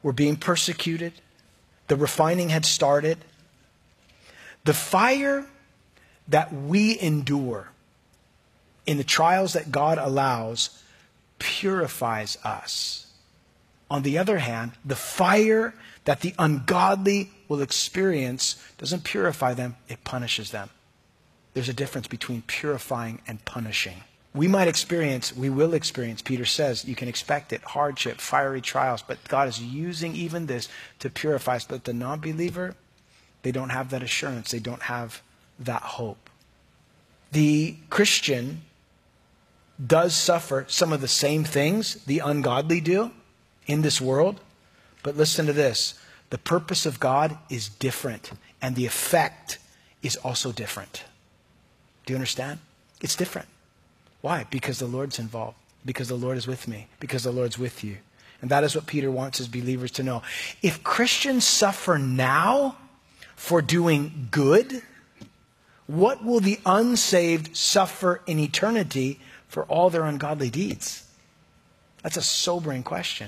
were being persecuted. The refining had started. The fire that we endure in the trials that God allows purifies us. On the other hand, the fire that the ungodly will experience doesn't purify them, it punishes them. There's a difference between purifying and punishing. We will experience, Peter says, you can expect it, hardship, fiery trials, but God is using even this to purify us. But the non-believer, they don't have that assurance. They don't have that hope. The Christian does suffer some of the same things the ungodly do in this world. But listen to this. The purpose of God is different, and the effect is also different. Do you understand? It's different. Why? Because the Lord's involved. Because the Lord is with me. Because the Lord's with you. And that is what Peter wants his believers to know. If Christians suffer now for doing good, what will the unsaved suffer in eternity for all their ungodly deeds? That's a sobering question.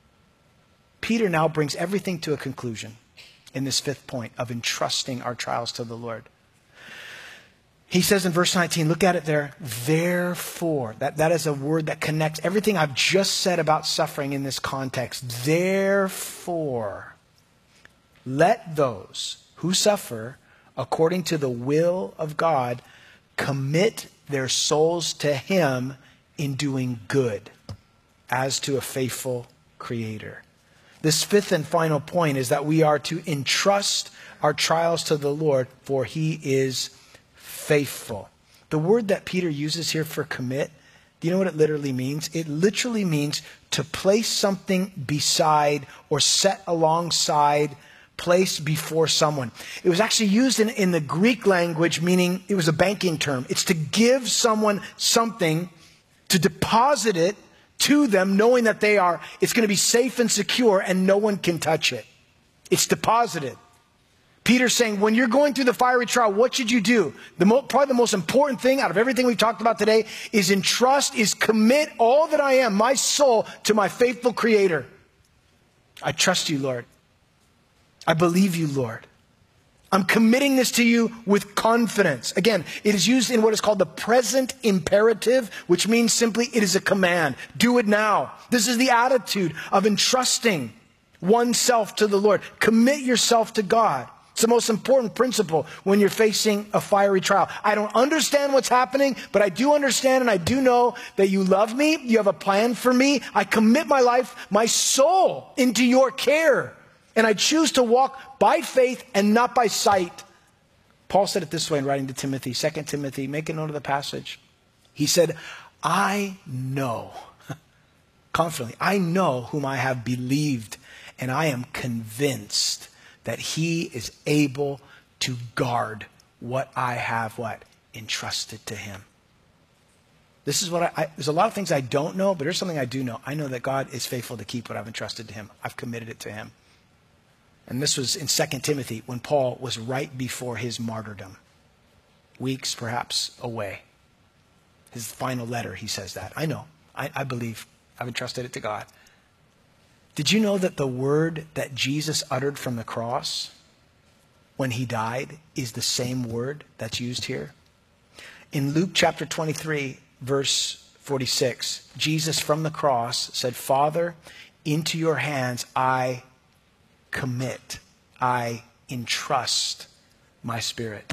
Peter now brings everything to a conclusion in this fifth point of entrusting our trials to the Lord. He says in verse 19, look at it there, therefore. That is a word that connects everything I've just said about suffering in this context. Therefore, let those who suffer according to the will of God commit their souls to Him in doing good, as to a faithful Creator. This fifth and final point is that we are to entrust our trials to the Lord, for He is faithful. The word that Peter uses here for commit, do you know what it literally means? It literally means to place something beside or set alongside, place before someone. It was actually used in the Greek language, meaning it was a banking term. It's to give someone something, to deposit it to them, knowing that it's going to be safe and secure and no one can touch it. It's deposited. Peter's saying, when you're going through the fiery trial, what should you do? Probably the most important thing out of everything we've talked about today is commit all that I am, my soul, to my faithful Creator. I trust you, Lord. I believe you, Lord. I'm committing this to you with confidence. Again, it is used in what is called the present imperative, which means simply it is a command. Do it now. This is the attitude of entrusting oneself to the Lord. Commit yourself to God. It's the most important principle when you're facing a fiery trial. I don't understand what's happening, but I do understand and I do know that you love me. You have a plan for me. I commit my life, my soul into your care. And I choose to walk by faith and not by sight. Paul said it this way in writing to Timothy, 2 Timothy, make a note of the passage. He said, I know, confidently, I know whom I have believed, and I am convinced that He is able to guard what I have, entrusted to Him. This is what there's a lot of things I don't know, but here's something I do know. I know that God is faithful to keep what I've entrusted to Him. I've committed it to Him. And this was in 2 Timothy when Paul was right before his martyrdom. Weeks perhaps away. His final letter, he says that. I know. I believe. I've entrusted it to God. Did you know that the word that Jesus uttered from the cross when He died is the same word that's used here? In Luke chapter 23, verse 46, Jesus from the cross said, Father, into your hands I commit, I entrust my spirit.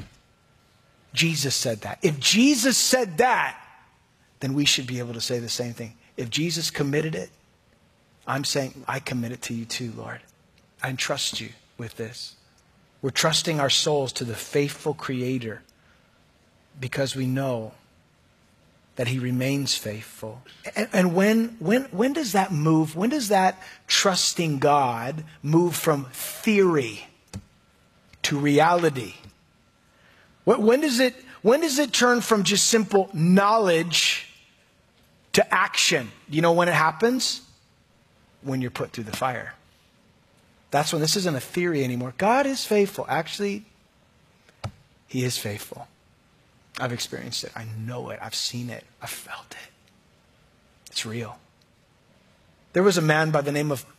Jesus said that. If Jesus said that, then we should be able to say the same thing. If Jesus committed it, I'm saying, I commit it to you too, Lord. I entrust you with this. We're trusting our souls to the faithful Creator because we know that He remains faithful. And when does that move? When does that trusting God move from theory to reality? When does it turn from just simple knowledge to action? Do you know when it happens? When you're put through the fire. That's when this isn't a theory anymore. God is faithful. Actually, He is faithful. I've experienced it. I know it. I've seen it. I've felt it. It's real. There was a man by the name of